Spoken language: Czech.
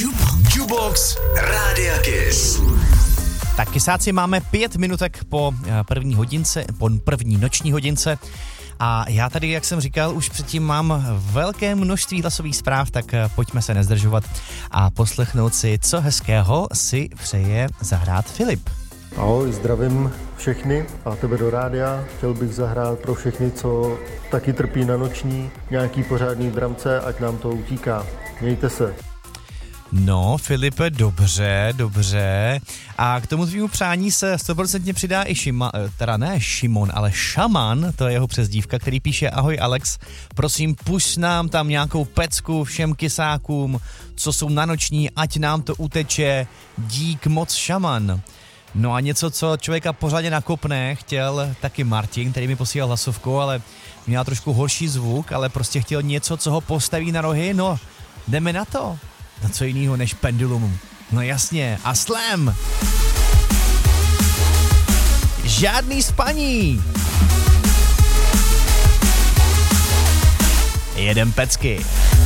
Jukebox Rádia Kiss. Tak kysáci, máme 5 minutek po první noční hodince. A já tady, jak jsem říkal, už předtím mám velké množství hlasových zpráv, tak pojďme se nezdržovat a poslechnout si, co hezkého si přeje zahrát Filip. Ahoj, zdravím všechny a tebe do rádia. Chtěl bych zahrát pro všechny, co taky trpí na noční, nějaký pořádný dramce, ať nám to utíká. Mějte se. No, Filipe, dobře. A k tomu tvýmu přání se 100% přidá i Šimon, ale Šaman, to je jeho přezdívka, který píše: ahoj Alex, prosím pušť nám tam nějakou pecku všem kysákům, co jsou na noční, ať nám to uteče, dík moc Šaman. No a něco, co člověka pořádně nakopne, chtěl taky Martin, který mi posílal hlasovku, ale měl trošku horší zvuk, ale prostě chtěl něco, co ho postaví na rohy. No, jdeme na to. Na co jinýho než Pendulum. No jasně, a Slam. Žádný spaní. Jedem pecky.